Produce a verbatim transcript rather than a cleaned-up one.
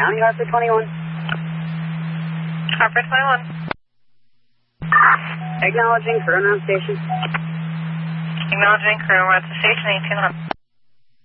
County, Hartford twenty-one. Hartford twenty-one. Acknowledging crew on station. Acknowledging crew, we're at the station eighteen hundred.